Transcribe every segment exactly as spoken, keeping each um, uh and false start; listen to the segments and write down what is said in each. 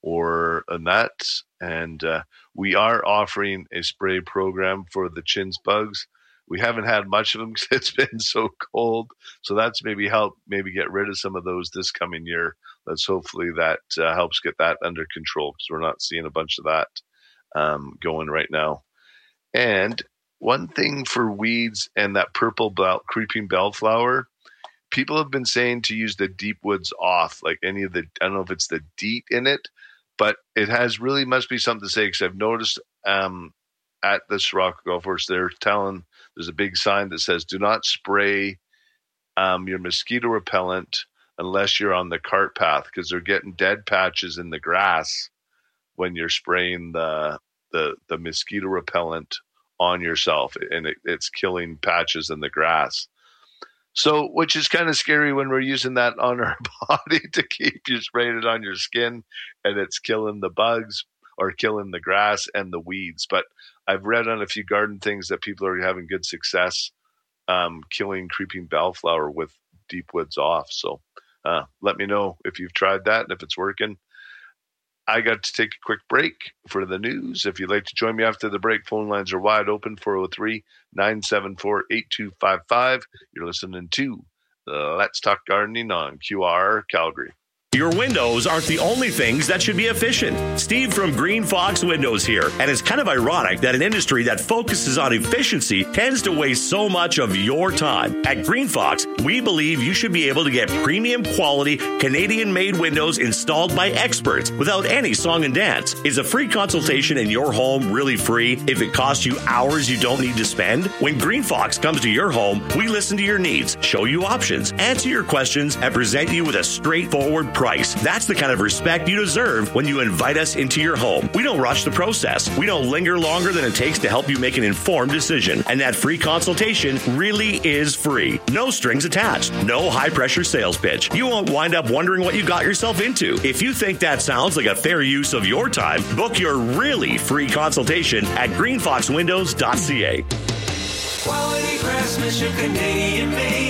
or a nut. And uh, we are offering a spray program for the chintz bugs. We haven't had much of them because it's been so cold. So that's maybe help maybe get rid of some of those this coming year. Let's hopefully that uh, helps get that under control, because we're not seeing a bunch of that um, going right now. And one thing for weeds and that purple bell, creeping bellflower, people have been saying to use the deep woods off, like any of the, I don't know if it's the DEET in it, but it has really must be something to say, because I've noticed um, at the Sirocco Golf Course, they're telling, there's a big sign that says, do not spray um, your mosquito repellent unless you're on the cart path, because they're getting dead patches in the grass when you're spraying the the, the mosquito repellent on yourself, and it, it's killing patches in the grass. So, which is kind of scary when we're using that on our body to keep you spraying it on your skin, and it's killing the bugs or killing the grass and the weeds. But I've read on a few garden things that people are having good success um, killing creeping bellflower with deep woods off. So uh, let me know if you've tried that and if it's working. I got to take a quick break for the news. If you'd like to join me after the break, phone lines are wide open, four oh three, nine seven four, eight two five five. You're listening to Let's Talk Gardening on Q R Calgary. Your windows aren't the only things that should be efficient. Steve from Green Fox Windows here. And it's kind of ironic that an industry that focuses on efficiency tends to waste so much of your time. At Green Fox, we believe you should be able to get premium quality Canadian-made windows installed by experts without any song and dance. Is a free consultation in your home really free if it costs you hours you don't need to spend? When Green Fox comes to your home, we listen to your needs, show you options, answer your questions, and present you with a straightforward price. That's the kind of respect you deserve when you invite us into your home. We don't rush the process. We don't linger longer than it takes to help you make an informed decision. And that free consultation really is free. No strings attached. No high-pressure sales pitch. You won't wind up wondering what you got yourself into. If you think that sounds like a fair use of your time, book your really free consultation at green fox windows dot c a. Quality craftsmanship, Canadian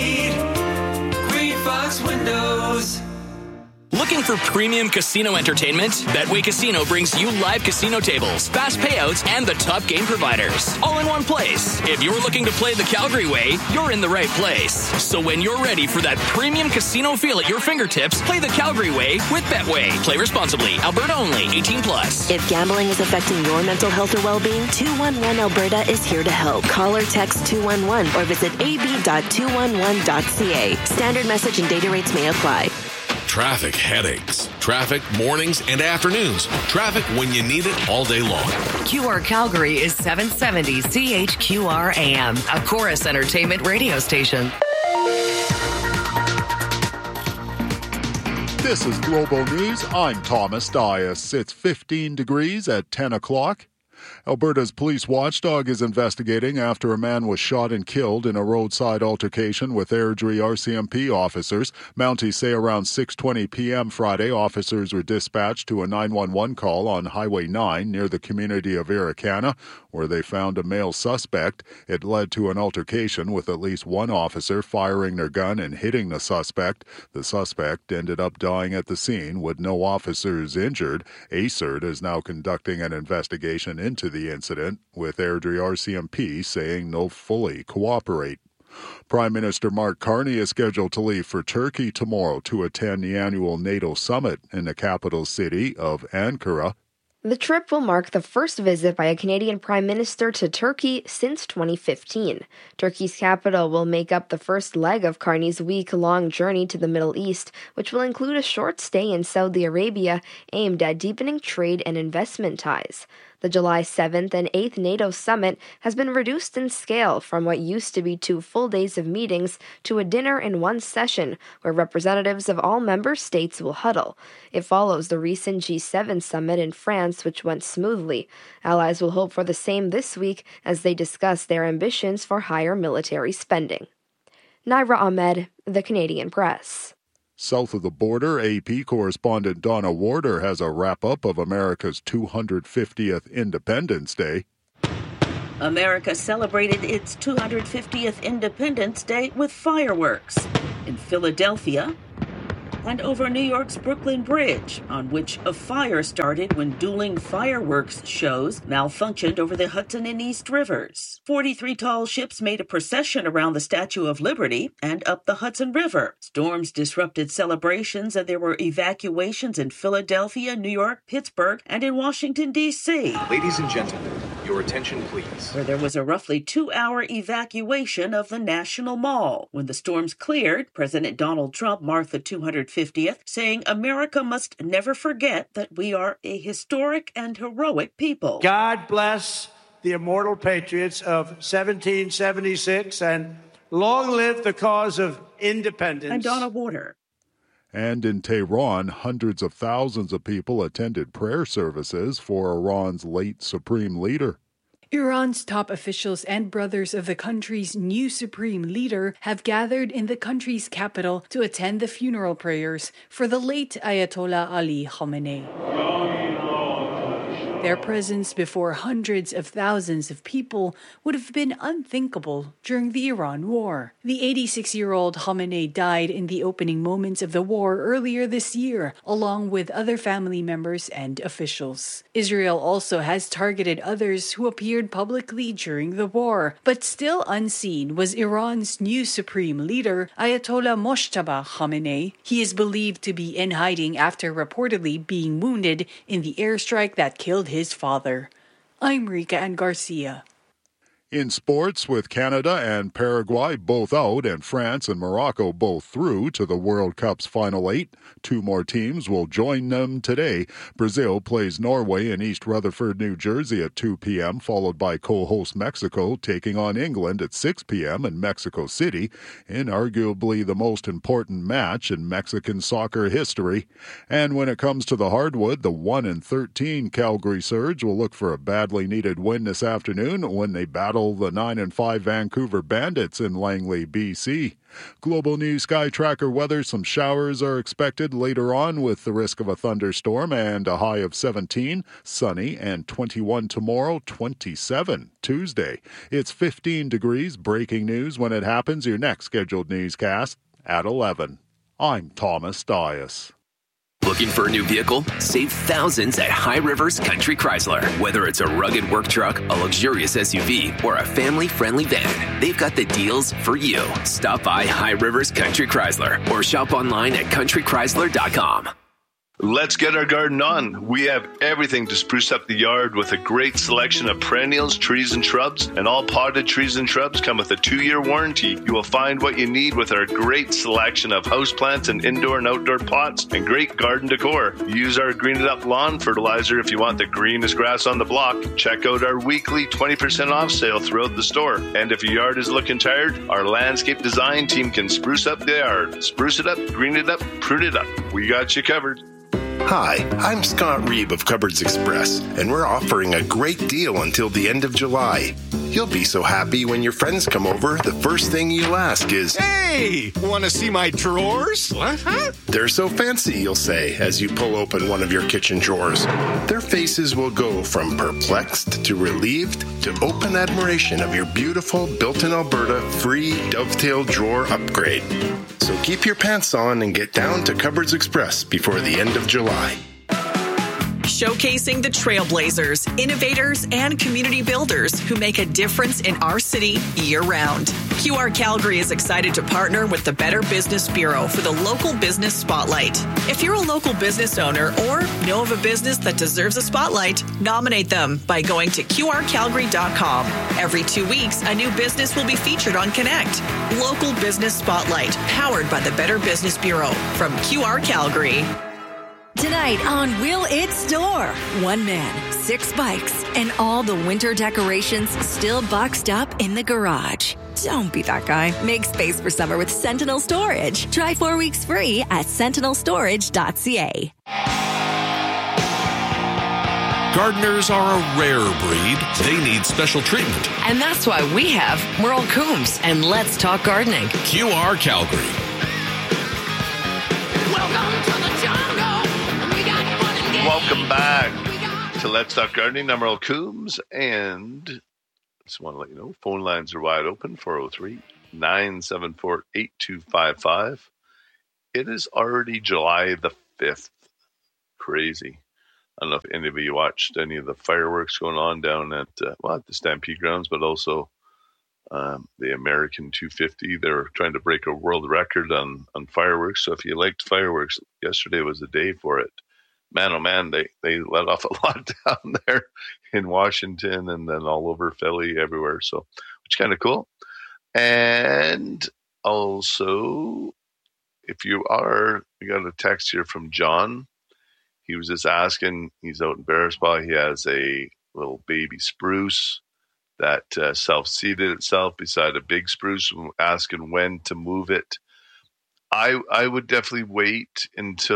made. Green Fox Windows. Looking for premium casino entertainment? Betway Casino brings you live casino tables, fast payouts, and the top game providers, all in one place. If you're looking to play the Calgary way, you're in the right place. So when you're ready for that premium casino feel at your fingertips, play the Calgary way with Betway. Play responsibly. Alberta only. eighteen plus. If gambling is affecting your mental health or well-being, two one one Alberta is here to help. Call or text two one one or visit a b dot two one one dot c a. Standard message and data rates may apply. Traffic headaches. Traffic mornings and afternoons. Traffic when you need it all day long. Q R Calgary is seven seventy C H Q R A M, a Chorus Entertainment radio station. This is Global News. I'm Thomas Dias. It's fifteen degrees at ten o'clock. Alberta's police watchdog is investigating after a man was shot and killed in a roadside altercation with Airdrie R C M P officers. Mounties say around six twenty p.m. Friday, officers were dispatched to a nine one one call on Highway nine near the community of Irricana, where they found a male suspect. It led to an altercation with at least one officer firing their gun and hitting the suspect. The suspect ended up dying at the scene with no officers injured. A C E R T is now conducting an investigation into the incident, with Airdrie R C M P saying they'll fully cooperate. Prime Minister Mark Carney is scheduled to leave for Turkey tomorrow to attend the annual NATO summit in the capital city of Ankara. The trip will mark the first visit by a Canadian Prime Minister to Turkey since twenty fifteen. Turkey's capital will make up the first leg of Carney's week-long journey to the Middle East, which will include a short stay in Saudi Arabia aimed at deepening trade and investment ties. The July seventh and eighth NATO summit has been reduced in scale from what used to be two full days of meetings to a dinner in one session where representatives of all member states will huddle. It follows the recent G seven summit in France, which went smoothly. Allies will hope for the same this week as they discuss their ambitions for higher military spending. Naira Ahmed, The Canadian Press. South of the border, A P correspondent Donna Warder has a wrap-up of America's two hundred fiftieth Independence Day. America celebrated its two hundred fiftieth Independence Day with fireworks. In Philadelphia, and over New York's Brooklyn Bridge, on which a fire started when dueling fireworks shows malfunctioned over the Hudson and East Rivers. forty-three tall ships made a procession around the Statue of Liberty and up the Hudson River. Storms disrupted celebrations, and there were evacuations in Philadelphia, New York, Pittsburgh, and in Washington, D C Ladies and gentlemen, your attention please. Where there was a roughly two-hour evacuation of the National Mall. When the storms cleared, President Donald Trump marked the two hundred fiftieth, saying America must never forget that we are a historic and heroic people. God bless the immortal patriots of seventeen seventy-six, and long live the cause of independence. I'm Donna Warder. And in Tehran, hundreds of thousands of people attended prayer services for Iran's late supreme leader. Iran's top officials and brothers of the country's new supreme leader have gathered in the country's capital to attend the funeral prayers for the late Ayatollah Ali Khamenei. Their presence before hundreds of thousands of people would have been unthinkable during the Iran war. The eighty-six-year-old Khamenei died in the opening moments of the war earlier this year, along with other family members and officials. Israel also has targeted others who appeared publicly during the war, but still unseen was Iran's new supreme leader, Ayatollah Mojtaba Khamenei. He is believed to be in hiding after reportedly being wounded in the airstrike that killed his father. I'm Rika Ann Garcia. In sports, with Canada and Paraguay both out and France and Morocco both through to the World Cup's final eight, two more teams will join them today. Brazil plays Norway in East Rutherford, New Jersey at two p.m., followed by co-host Mexico taking on England at six p.m. in Mexico City, in arguably the most important match in Mexican soccer history. And when it comes to the hardwood, the one and thirteen Calgary Surge will look for a badly needed win this afternoon when they battle the nine and five Vancouver Bandits in Langley, B C. Global News Sky Tracker weather, some showers are expected later on with the risk of a thunderstorm and a high of seventeen, sunny and twenty-one tomorrow, twenty-seven Tuesday. It's fifteen degrees, breaking news when it happens, your next scheduled newscast at eleven. I'm Thomas Dias. Looking for a new vehicle? Save thousands at High Rivers Country Chrysler. Whether it's a rugged work truck, a luxurious S U V, or a family-friendly van, they've got the deals for you. Stop by High Rivers Country Chrysler or shop online at country chrysler dot com. Let's get our garden on. We have everything to spruce up the yard with a great selection of perennials, trees, and shrubs. And all potted trees and shrubs come with a two-year warranty. You will find what you need with our great selection of houseplants and indoor and outdoor pots and great garden decor. Use our Green It Up lawn fertilizer if you want the greenest grass on the block. Check out our weekly twenty percent off sale throughout the store. And if your yard is looking tired, our landscape design team can spruce up the yard. Spruce it up, green it up, prune it up. We got you covered. Hi, I'm Scott Reeb of Cupboards Express, and we're offering a great deal until the end of July. You'll be so happy when your friends come over, the first thing you'll ask is, "Hey, want to see my drawers?" What? Huh? They're so fancy, you'll say, as you pull open one of your kitchen drawers. Their faces will go from perplexed to relieved to open admiration of your beautiful built-in Alberta free dovetail drawer upgrade. So keep your pants on and get down to Cupboards Express before the end of July. Showcasing the trailblazers, innovators, and community builders who make a difference in our city year-round. Q R Calgary is excited to partner with the Better Business Bureau for the Local Business Spotlight. If you're a local business owner or know of a business that deserves a spotlight, nominate them by going to Q R calgary dot com. Every two weeks, a new business will be featured on Connect. Local Business Spotlight, powered by the Better Business Bureau from Q R Calgary. Tonight on Will It Store, one man, six bikes, and all the winter decorations still boxed up in the garage. Don't be that guy. Make space for summer with Sentinel Storage. Try four weeks free at sentinel storage dot c a. Gardeners are a rare breed. They need special treatment. And that's why we have Merle Coombs and Let's Talk Gardening. Q R Calgary. Welcome to the jungle. Welcome back to Let's Talk Gardening. I'm Earl Coombs, and just want to let you know, phone lines are wide open, four oh three, nine seven four, eight two five five. it is already July the fifth. Crazy. I don't know if any of you watched any of the fireworks going on down at, uh, well, at the Stampede Grounds, but also um, the American two fifty. They're trying to break a world record on, on fireworks. So if you liked fireworks, yesterday was the day for it. Man, oh man, they, they let off a lot down there in Washington and then all over Philly, everywhere. So, which is kind of cool. And also, if you are, we got a text here from John. He was just asking, he's out in Bearspaw. He has a little baby spruce that uh, self-seeded itself beside a big spruce, asking when to move it. I I would definitely wait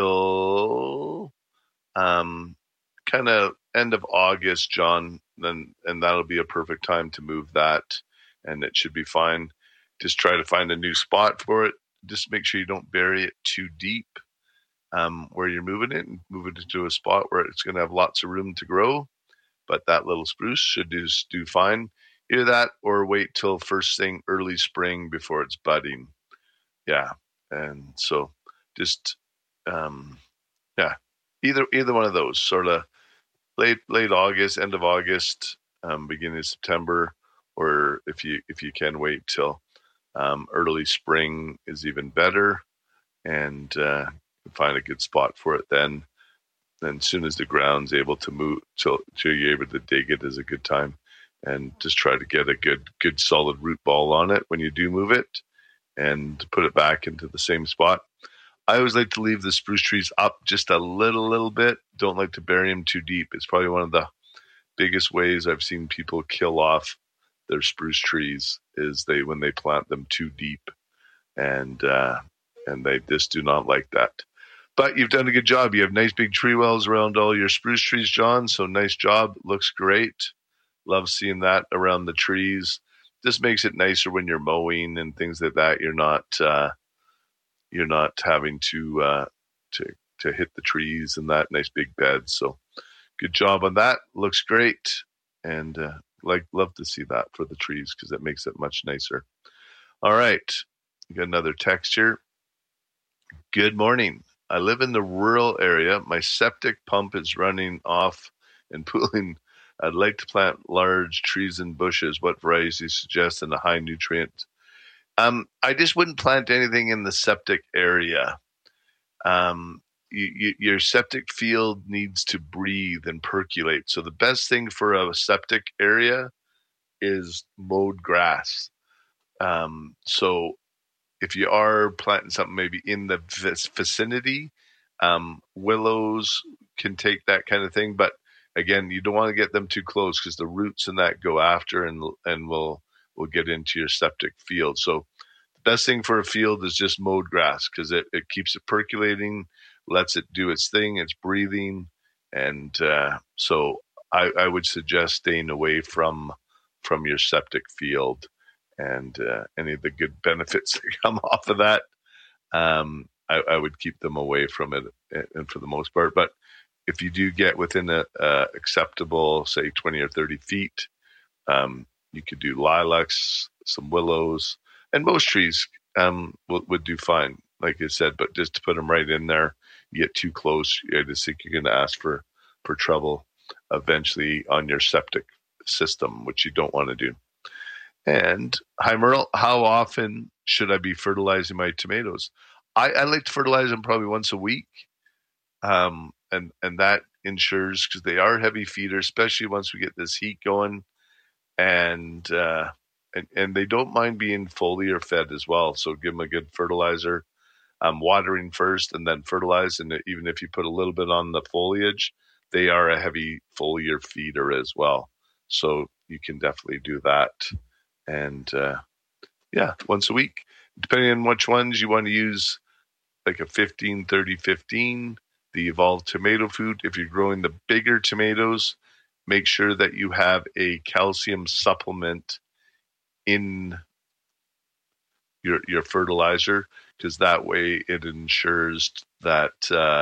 until um, kind of end of August, John, then and that'll be a perfect time to move that, and it should be fine. Just try to find a new spot for it. Just make sure you don't bury it too deep um, where you're moving it, and move it into a spot where it's going to have lots of room to grow. But that little spruce should do, do fine. Either that or wait till first thing early spring before it's budding. Yeah. And so just, um, yeah, either either one of those, sort of late late August, end of August, um, beginning of September, or if you if you can wait till um, early spring is even better, and uh, find a good spot for it then. Then as soon as the ground's able to move, till, till you're able to dig it is a good time, and just try to get a good, good solid root ball on it when you do move it, and put it back into the same spot. I always like to leave the spruce trees up just a little, little bit. Don't like to bury them too deep. It's probably one of the biggest ways I've seen people kill off their spruce trees is they when they plant them too deep, and uh, and they just do not like that. But you've done a good job. You have nice big tree wells around all your spruce trees, John. So nice job. Looks great. Love seeing that around the trees. Just makes it nicer when you're mowing and things like that. You're not uh, you're not having to uh, to to hit the trees in that nice big bed. So good job on that. Looks great, and uh, like love to see that for the trees because it makes it much nicer. All right, we got another text here. Good morning. I live in the rural area. My septic pump is running off and pooling. I'd like to plant large trees and bushes. What varieties do you suggest in a high nutrient? Um, I just wouldn't plant anything in the septic area. Um, you, you, your septic field needs to breathe and percolate. So the best thing for a septic area is mowed grass. Um, so if you are planting something maybe in the vicinity, um, willows can take that kind of thing. But again, you don't want to get them too close because the roots and that go after and and will will get into your septic field. So the best thing for a field is just mowed grass because it, it keeps it percolating, lets it do its thing, it's breathing. And uh, so I, I would suggest staying away from from your septic field and uh, any of the good benefits that come off of that. Um, I, I would keep them away from it and for the most part. But if you do get within a, uh, acceptable, say twenty or thirty feet, um, you could do lilacs, some willows, and most trees um, would, would do fine, like I said. But just to put them right in there, you get too close, I just think you're going to ask for, for trouble eventually on your septic system, which you don't want to do. And hi, Merle, how often should I be fertilizing my tomatoes? I, I like to fertilize them probably once a week. Um, and, and that ensures, because they are heavy feeders, especially once we get this heat going, and, uh, and, and they don't mind being foliar fed as well. So give them a good fertilizer, um, watering first and then fertilize. And even if you put a little bit on the foliage, they are a heavy foliar feeder as well. So you can definitely do that. And, uh, yeah, once a week, depending on which ones you want to use, like a fifteen, thirty, fifteen, the Evolved Tomato Food. If you're growing the bigger tomatoes, make sure that you have a calcium supplement in your, your fertilizer, because that way it ensures that, uh,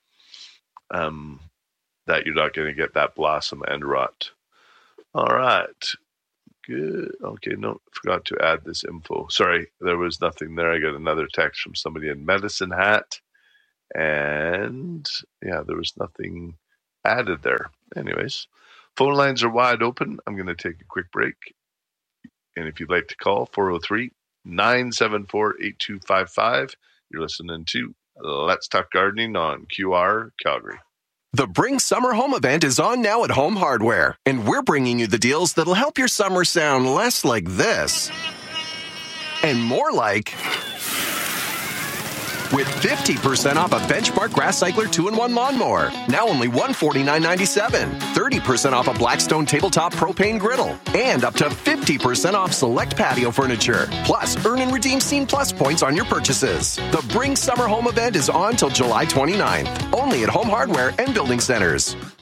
um, that you're not going to get that blossom end rot. All right. good. Okay, no, forgot to add this info. Sorry, there was nothing there. I got another text from somebody in Medicine Hat. And yeah, there was nothing added there. Anyways, phone lines are wide open. I'm going to take a quick break. And if you'd like to call, four oh three, nine seven four, eight two five five. You're listening to Let's Talk Gardening on Q R Calgary. The Bring Summer Home event is on now at Home Hardware, and we're bringing you the deals that'll help your summer sound less like this and more like... With fifty percent off a Benchmark Grass Cycler two in one lawnmower, now only one hundred forty-nine dollars and ninety-seven cents. thirty percent off a Blackstone tabletop propane griddle, and up to fifty percent off select patio furniture. Plus, earn and redeem Scene Plus points on your purchases. The Bring Summer Home event is on till July twenty-ninth, only at Home Hardware and Building Centers.